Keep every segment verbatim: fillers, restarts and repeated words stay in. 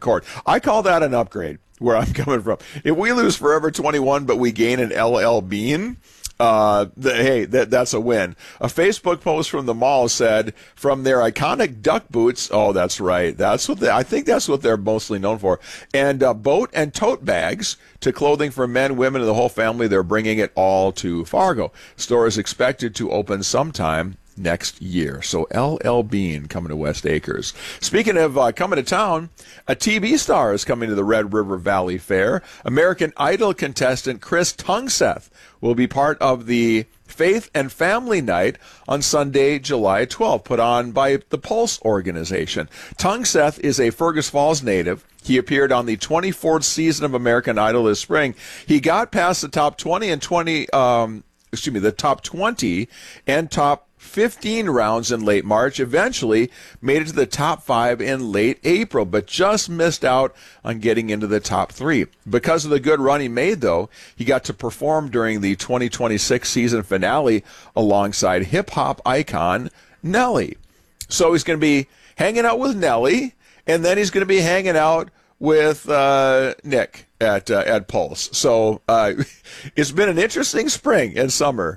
court. I call that an upgrade where I'm coming from. If we lose Forever twenty-one, but we gain an L L Bean, Uh, the, hey, that, that's a win. A Facebook post from the mall said, from their iconic duck boots, oh, that's right. That's what they, I think that's what they're mostly known for. And uh, boat and tote bags to clothing for men, women, and the whole family. They're bringing it all to Fargo. Store is expected to open sometime next year. So L L Bean coming to West Acres. Speaking of uh, coming to town, a T V star is coming to the Red River Valley Fair. American Idol contestant Chris Tungseth will be part of the Faith and Family Night on Sunday, July twelfth, put on by the Pulse organization. Tungseth is a Fergus Falls native. He appeared on the twenty-fourth season of American Idol this spring. He got past the top twenty and twenty, um, excuse me, the top twenty and top fifteen rounds in late March, eventually made it to the top five in late April, but just missed out on getting into the top three. Because of the good run he made, though, he got to perform during the twenty twenty-six season finale alongside hip-hop icon Nelly. So he's going to be hanging out with Nelly, and then he's going to be hanging out with uh, Nick at uh, at Pulse. So uh, it's been an interesting spring and summer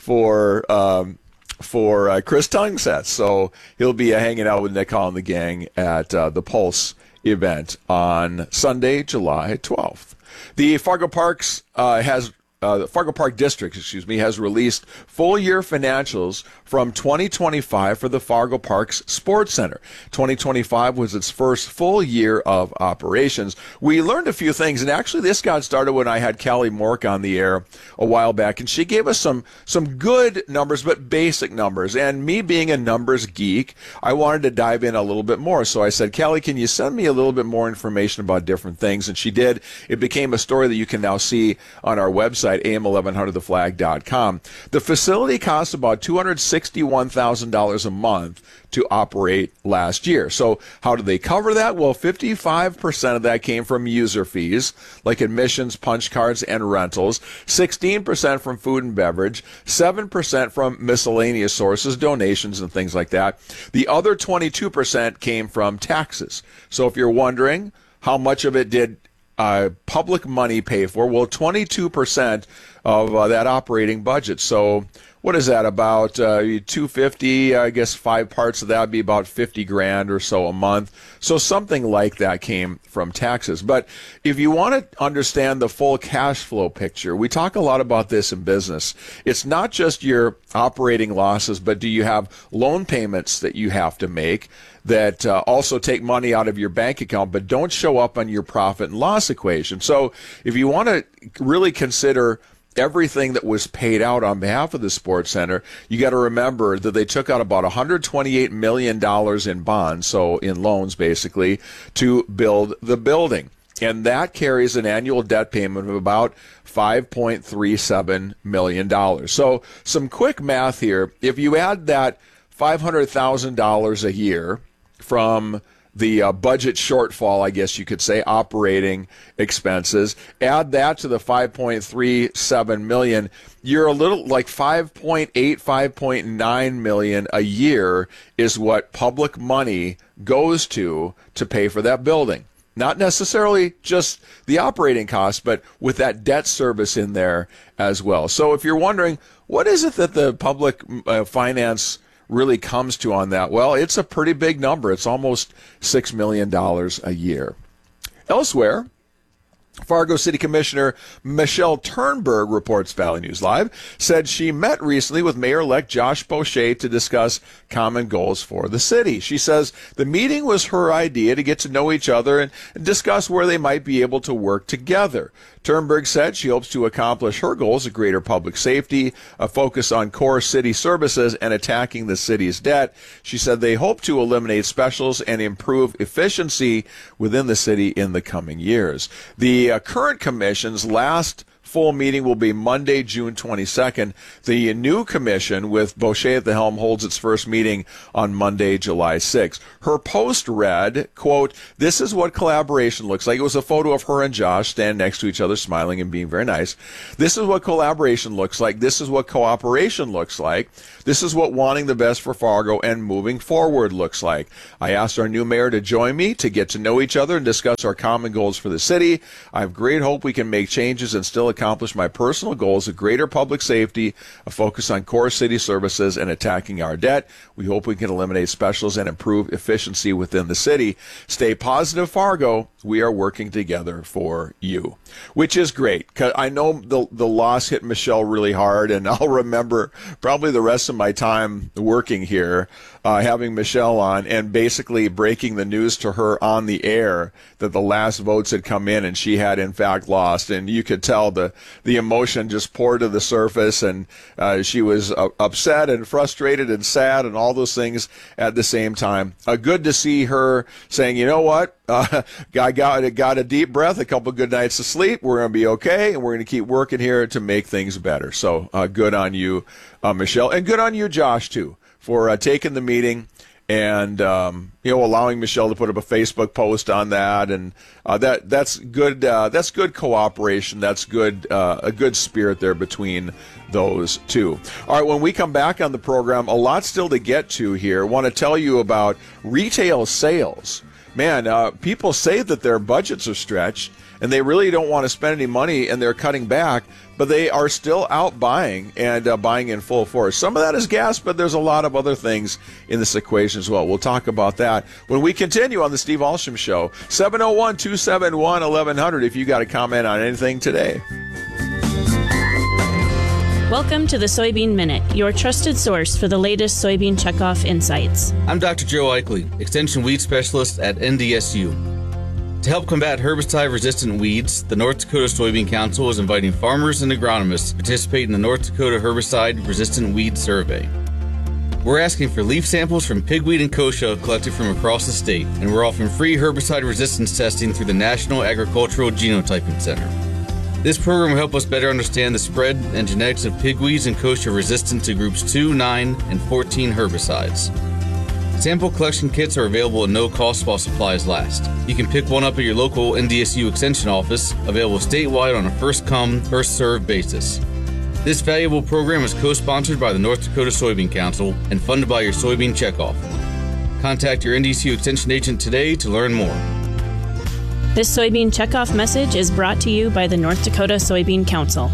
for um, for uh, Chris Tungseth. So he'll be uh, hanging out with Nick Hall and the gang at uh, the Pulse event on Sunday, July twelfth. The Fargo Parks uh, has uh, the Fargo Park District, excuse me, has released full year financials from twenty twenty-five for the Fargo Parks Sports Center. twenty twenty-five was its first full year of operations. We learned a few things, and actually this got started when I had Callie Mork on the air a while back, and she gave us some some good numbers, but basic numbers. And me being a numbers geek, I wanted to dive in a little bit more. So I said, Callie, can you send me a little bit more information about different things? And she did. It became a story that you can now see on our website, A M eleven hundred the flag dot com. The facility costs about two hundred sixty-one thousand dollars a month to operate last year. So how do they cover that? Well, fifty-five percent of that came from user fees, like admissions, punch cards, and rentals, sixteen percent from food and beverage, seven percent from miscellaneous sources, donations, and things like that. The other twenty-two percent came from taxes. So if you're wondering how much of it did Uh, public money pay for, well, twenty-two percent of uh, that operating budget. So what is that, about uh, two hundred fifty? I guess five parts of that would be about fifty grand or so a month. So something like that came from taxes. But if you want to understand the full cash flow picture, we talk a lot about this in business. It's not just your operating losses, but do you have loan payments that you have to make that uh, also take money out of your bank account, but don't show up on your profit and loss equation. So if you want to really consider everything that was paid out on behalf of the Sports Center, you got to remember that they took out about one hundred twenty-eight million dollars in bonds, so in loans basically, to build the building. And that carries an annual debt payment of about five point three seven million dollars. So some quick math here. If you add that five hundred thousand dollars a year from the uh, budget shortfall, I guess you could say, operating expenses, add that to the five point three seven million dollars, you're a little like five point eight, five point nine million dollars a year is what public money goes to to pay for that building. Not necessarily just the operating costs, but with that debt service in there as well. So if you're wondering, what is it that the public uh, finance really comes to on that? Well, it's a pretty big number. It's almost six million dollars a year. Elsewhere, Fargo City Commissioner Michelle Turnberg, reports Valley News Live, said she met recently with Mayor-elect Josh Boucher to discuss common goals for the city. She says the meeting was her idea to get to know each other and discuss where they might be able to work together. Turnberg said she hopes to accomplish her goals of greater public safety, a focus on core city services, and attacking the city's debt. She said they hope to eliminate specials and improve efficiency within the city in the coming years. The uh, current commission's last full meeting will be Monday, June twenty-second. The new commission with Boucher at the helm holds its first meeting on Monday, July sixth. Her post read, quote, "This is what collaboration looks like." It was a photo of her and Josh standing next to each other, smiling and being very nice. "This is what collaboration looks like. This is what cooperation looks like. This is what wanting the best for Fargo and moving forward looks like. I asked our new mayor to join me to get to know each other and discuss our common goals for the city. I have great hope we can make changes and still accomplish my personal goals of greater public safety, a focus on core city services, and attacking our debt. We hope we can eliminate specials and improve efficiency within the city. Stay positive, Fargo. We are working together for you," which is great. 'Cause I know the the loss hit Michelle really hard, and I'll remember probably the rest of my time working here, uh, having Michelle on and basically breaking the news to her on the air that the last votes had come in and she had in fact lost. And you could tell the, the emotion just poured to the surface, and uh, she was uh, upset and frustrated and sad and all those things at the same time. Uh, good to see her saying, you know what, uh, I got, got a deep breath, a couple good nights of sleep, we're going to be okay, and we're going to keep working here to make things better. So uh, good on you, uh, Michelle, and good on you, Josh, too, for uh, taking the meeting and um, you know, allowing Michelle to put up a Facebook post on that, and uh, that that's good. Uh, that's good cooperation. That's good. Uh, a good spirit there between those two. All right, when we come back on the program, a lot still to get to here. I want to tell you about retail sales. Man, uh, people say that their budgets are stretched and they really don't want to spend any money and they're cutting back, but they are still out buying and uh, buying in full force. Some of that is gas, but there's a lot of other things in this equation as well. We'll talk about that when we continue on the Steve Alsham Show. seven oh one, two seven one, eleven hundred if you got a comment on anything today. Welcome to the Soybean Minute, your trusted source for the latest soybean checkoff insights. I'm Doctor Joe Eichley, Extension Weed Specialist at N D S U. To help combat herbicide-resistant weeds, the North Dakota Soybean Council is inviting farmers and agronomists to participate in the North Dakota Herbicide-Resistant Weed Survey. We're asking for leaf samples from pigweed and kochia collected from across the state, and we're offering free herbicide resistance testing through the National Agricultural Genotyping Center. This program will help us better understand the spread and genetics of pigweeds and kochia resistant to groups two, nine, and fourteen herbicides. Sample collection kits are available at no cost while supplies last. You can pick one up at your local N D S U Extension office, available statewide on a first-come, first-served basis. This valuable program is co-sponsored by the North Dakota Soybean Council and funded by your Soybean Checkoff. Contact your N D S U Extension agent today to learn more. This Soybean Checkoff message is brought to you by the North Dakota Soybean Council.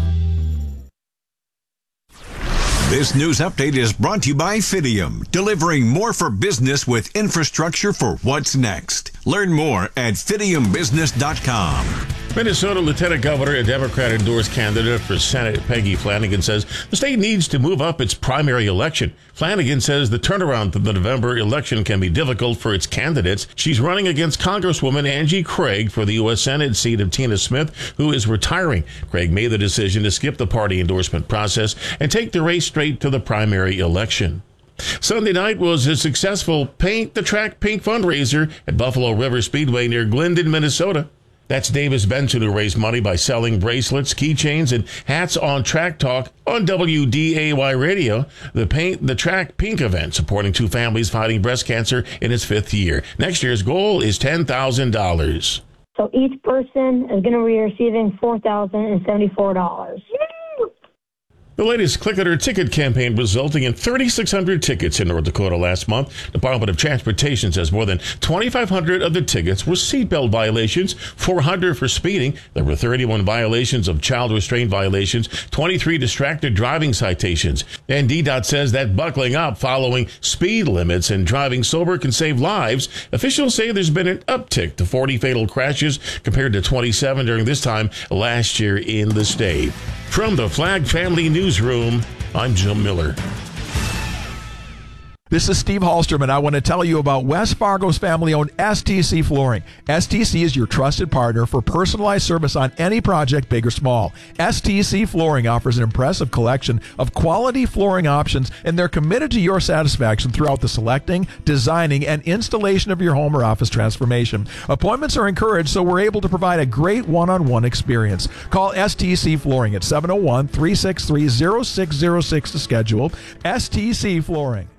This news update is brought to you by Fidium, delivering more for business with infrastructure for what's next. Learn more at fidium business dot com. Minnesota Lieutenant Governor and Democrat-endorsed candidate for Senate Peggy Flanagan says the state needs to move up its primary election. Flanagan says the turnaround to the November election can be difficult for its candidates. She's running against Congresswoman Angie Craig for the U S Senate seat of Tina Smith, who is retiring. Craig made the decision to skip the party endorsement process and take the race straight to the primary election. Sunday night was a successful Paint the Track Pink fundraiser at Buffalo River Speedway near Glendon, Minnesota. That's Davis Benson, who raised money by selling bracelets, keychains, and hats on Track Talk on W D A Y Radio. The Paint the Track Pink event, supporting two families fighting breast cancer in its fifth year. Next year's goal is ten thousand dollars. So each person is going to be receiving four thousand seventy-four dollars. The latest Click It or Ticket campaign resulting in three thousand six hundred tickets in North Dakota last month. Department of Transportation says more than twenty-five hundred of the tickets were seatbelt violations, four hundred for speeding. There were thirty-one violations of child restraint violations, twenty-three distracted driving citations. And D DOT says that buckling up following speed limits and driving sober can save lives. Officials say there's been an uptick to forty fatal crashes compared to twenty-seven during this time last year in the state. From the Flag Family Newsroom, I'm Jim Miller. This is Steve Hallstrom, and I want to tell you about West Fargo's family-owned S T C Flooring. S T C is your trusted partner for personalized service on any project, big or small. S T C Flooring offers an impressive collection of quality flooring options, and they're committed to your satisfaction throughout the selecting, designing, and installation of your home or office transformation. Appointments are encouraged, so we're able to provide a great one-on-one experience. Call S T C Flooring at seven oh one, three six three, oh six oh six to schedule. S T C Flooring.